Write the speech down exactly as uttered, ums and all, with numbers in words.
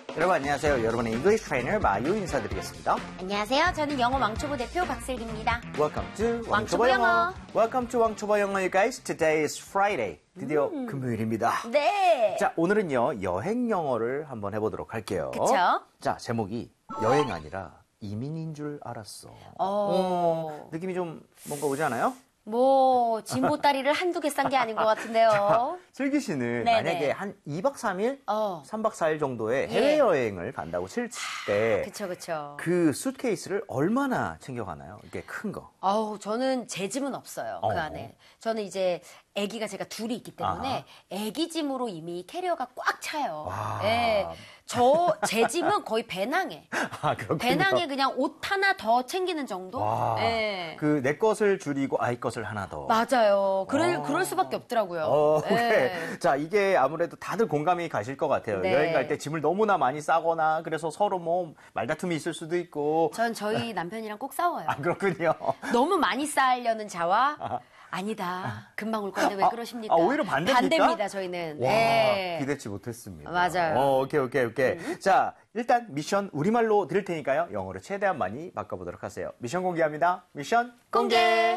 여러분 안녕하세요. 여러분의 English Trainer 마유 인사드리겠습니다. 안녕하세요. 저는 영어 왕초보 대표 박슬기입니다. Welcome to 왕초보 왕초보 영어. 영어. Welcome to 왕초보 영어, you guys. Today is Friday. 드디어 음. 금요일입니다. 네. 자, 오늘은요 여행 영어를 한번 해보도록 할게요. 그쵸? 자, 제목이 여행 아니라 이민인 줄 알았어. 어. 어, 느낌이 좀 뭔가 오지 않아요? 뭐 진보다리를 한두 개 싼 게 아닌 것 같은데요. 슬기 씨는 네네. 만약에 한 이 박 삼 일, 어. 삼 박 사 일 정도의 예. 해외여행을 간다고 칠 때 그쵸, 그쵸. 그 수트케이스를 얼마나 챙겨가나요? 이게 큰 거. 어우, 저는 제 짐은 없어요. 어. 그 안에. 저는 이제 아기가 제가 둘이 있기 때문에 아하. 아기 짐으로 이미 캐리어가 꽉 차요. 와. 예. 저, 제 짐은 거의 배낭에. 아, 그렇군요. 배낭에 그냥 옷 하나 더 챙기는 정도? 와, 예. 그 내 것을 줄이고 아이 것을 하나 더. 맞아요. 그럴, 어. 그럴 수밖에 없더라고요. 어, 예. 그래. 자, 이게 아무래도 다들 공감이 가실 것 같아요. 네. 여행 갈 때 짐을 너무나 많이 싸거나 그래서 서로 뭐 말다툼이 있을 수도 있고. 전 저희 남편이랑 꼭 싸워요. 아, 그렇군요. 너무 많이 쌓으려는 자와 아니다. 금방 올 건데 왜 아, 그러십니까? 아, 오히려 반대입니까? 반대입니다, 저희는. 와, 네. 기대치 못했습니다. 맞아요. 어, 오케이, 오케이, 오케이. 음. 자, 일단 미션 우리말로 드릴 테니까요. 영어로 최대한 많이 바꿔보도록 하세요. 미션 공개합니다. 미션 공개!